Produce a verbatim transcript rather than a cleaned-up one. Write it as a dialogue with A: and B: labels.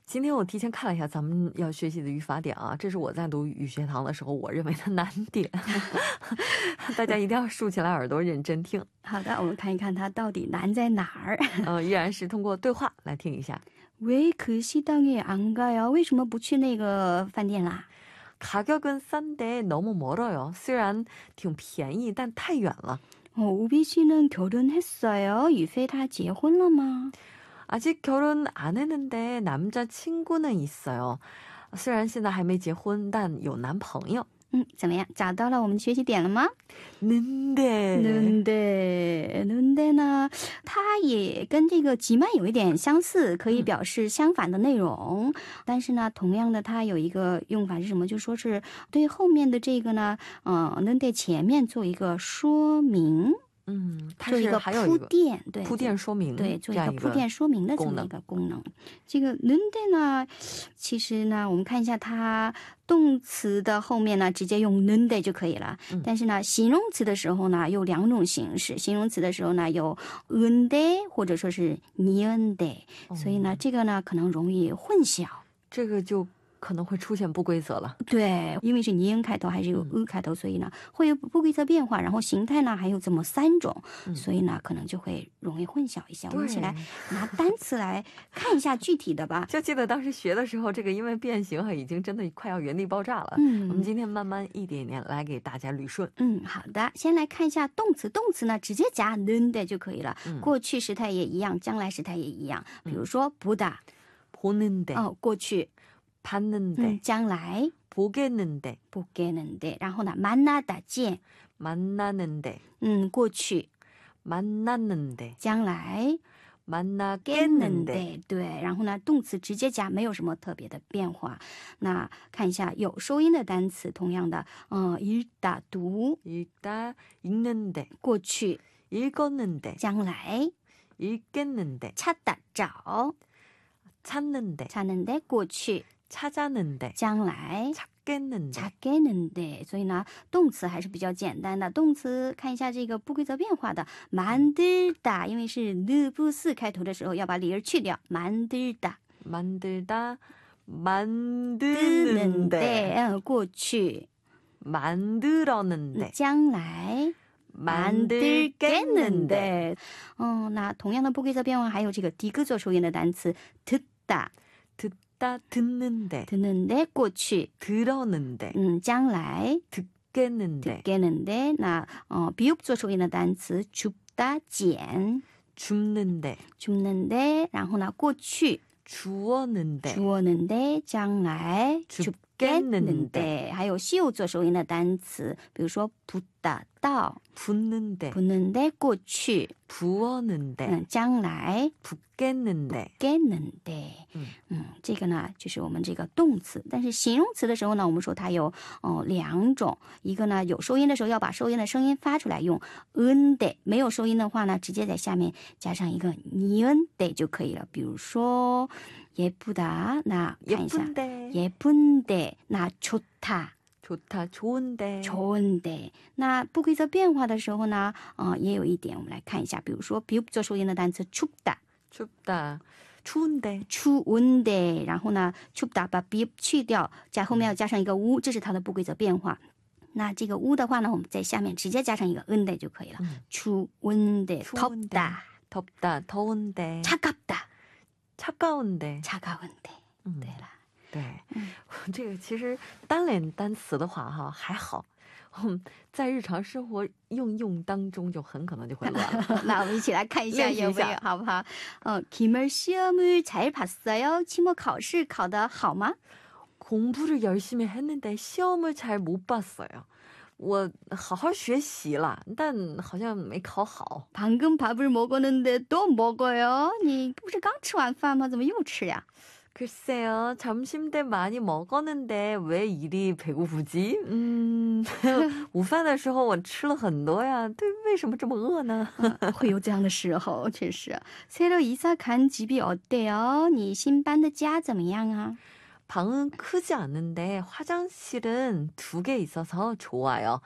A: 今天我提前看了一下咱们要学习的语法点啊，这是我在读语学堂的时候我认为的难点。大家一定要竖起来耳朵认真听。
B: 好的，我们看一看它到底难在哪儿。
A: 呃，依然是通过对话来听一下。
B: 왜 그 시장에 안 가요? 为什么不去那个饭店啦？
A: 가격은 싼데 너무 멀어요. 虽然挺便宜但太远了。
B: 어, 우비 씨는 결혼했어요? 유페 다 结婚了吗?
A: 아직 결혼 안 했는데 남자친구는 있어요. 虽然现在还没结婚但有男朋友。
B: 嗯，怎么样？找到了我们的学习点了吗？
A: 는데
B: 는데 는데呢，它也跟这个极慢有一点相似，可以表示相反的内容。但是呢，同样的它有一个用法是什么？就说是对后面的这个呢，嗯，는데前面做一个说明。
A: 嗯，它
B: 做一个铺垫，对，
A: 铺垫说明，
B: 对，做一个铺垫说明的这么一个功能。这个 는데呢，其实呢，我们看一下它动词的后面呢，直接用 는데就可以了。但是呢，形容词的时候呢，有两种形式。形容词的时候呢，有 은데或者说是 니은데，所以呢，这个呢可能容易混淆。
A: 这个就 可能会出现不规则了。
B: 对，因为是니은开头还是有 으开头，所以呢会有不规则变化，然后形态呢还有这么三种，所以呢可能就会容易混淆一下。我们一起来拿单词来看一下具体的吧。
A: 就记得当时学的时候，这个因为变形已经真的快要原地爆炸了。嗯，我们今天慢慢一点点来给大家捋顺。
B: 嗯，好的，先来看一下动词，动词呢直接加 는데就可以了。过去时态也一样，将来时态也一样。比如说보다
A: 보는데，
B: 哦，过去
A: 봤는데，
B: 将来
A: 보겠는데，
B: 보겠는데， 然后呢 만나다 见
A: 만나는데，
B: 嗯，过去
A: 만났는데，
B: 将来
A: 만나겠는데，
B: 对，然后呢动词直接加，没有什么特别的变化。那看一下有收音的单词，同样的，嗯，읽다读
A: 읽다 읽는데，
B: 过去
A: 읽었는데，
B: 将来
A: 읽겠는데，
B: 찾다找
A: 찾는데，
B: 찾는데过去
A: 찾았는데，
B: 将来
A: 찾겠는데，
B: 찾겠는데， 所以呢动词还是比较简单的。动词看一下这个不规则变化的 만들다， 因为是 느不스开头的时候要把里儿去掉 만들다
A: 만들다 만드는데，
B: 嗯，过去
A: 만들었는데，
B: 将来 만들겠는데。 嗯，那同样的不规则变化还有这个第一个做收音的单词 듣다
A: 듣다 듣는데
B: 듣는데 过去
A: 들었는데
B: 嗯，将来
A: 듣겠는데
B: 듣겠는데。 那呃비읍做收音的单词 줍다 捡
A: 줍는데
B: 줍는데， 然后呢过去
A: 주었는데
B: 주었는데 将来
A: 줍겠는데。
B: 还有시옷做收音的单词，比如说 붙다 到
A: 붙는데
B: 붙는데 过去
A: 부었는데
B: 嗯，将来
A: 붙겠는데
B: 붙겠는데。
A: 嗯
B: 嗯，这个呢就是我们这个动词。但是形容词的时候呢，我们说它有哦两种，一个呢有收音的时候要把收音的声音发出来，用 은데， 没有收音的话呢，直接在下面加上一个 니은데 就可以了。比如说 예쁘다， 那看一下
A: 예쁜데
B: 예쁜데， 那 좋다
A: 좋다 좋은데
B: 좋은데。 那不规则变化的时候呢，呃，也有一点，我们来看一下，比如说 비읍做收音的单词 춥다
A: 춥다 추운데
B: 추운데， 然后呢 춥다把 비읍去掉，在后面要加上一个우，这是它的不规则变化。那这个우的话呢，我们在下面直接加上一个은데就可以了。 추운데 덥다
A: 덥다 더운데
B: 차갑다
A: 차가운데
B: 차가운데。
A: 嗯，
B: 对了，
A: 对，这个其实单联单词的话哈还好，在日常生活应用当中就很可能就会乱了。
B: 那我们一起来看一下有没有好不好？어 기말 시험을 잘 봤어요?期末考试考得好吗？
A: 공부를 열심히 했는데 시험을 잘 못 봤어요. 我好好学习了，但好像没考好。
B: 방금 밥을 먹었는데 또 먹어요? 你不是刚吃完饭吗？怎么又吃呀？
A: 글쎄요, 점심 때 많이 먹었는데 왜 이리 배고프지? 음, 午饭的时候我吃了很多呀，对，为什么这么饿呢？
B: 会有这样的时候，确实。 새로 이사 간 집이 어때요? 你新搬的家怎么样啊？
A: 방은 크지 않는데 화장실은 두 개 있어서 좋아요.